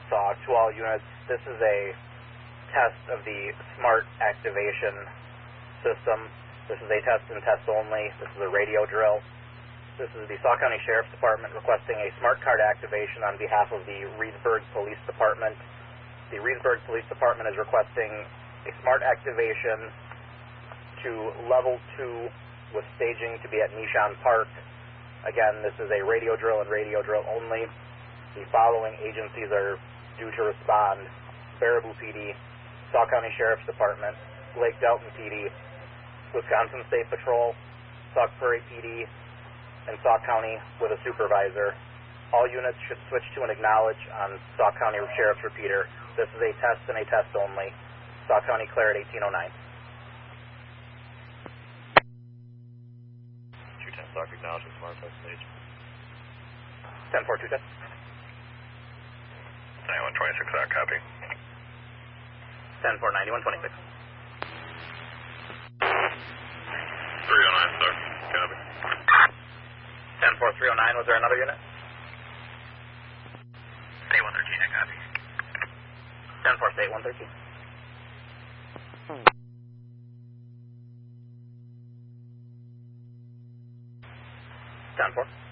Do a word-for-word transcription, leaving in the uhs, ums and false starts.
So to all units, this is a test of the smart activation system. This is a test and test only. This is a radio drill. This is the Sauk County Sheriff's Department requesting a smart card activation on behalf of the Reedsburg Police Department. The Reedsburg Police Department is requesting a smart activation to level two with staging to be at Nishan Park. Again, this is a radio drill and radio drill only. The following agencies are due to respond: Baraboo P D, Sauk County Sheriff's Department, Lake Delton P D, Wisconsin State Patrol, Sauk Prairie P D, and Sauk County with a supervisor. All units should switch to an acknowledge on Sauk County Sheriff's repeater. This is a test and a test only. Sauk County clear at eighteen oh nine. two ten Sauk acknowledge with smart test stage. ten four two ten. ninety-one twenty-six, Sauk, copy. ten four ninety-one twenty-six. three oh nine, Sauk, copy. ten four three oh nine, was there another unit? State one thirteen, I copy. ten four State one thirteen. ten four.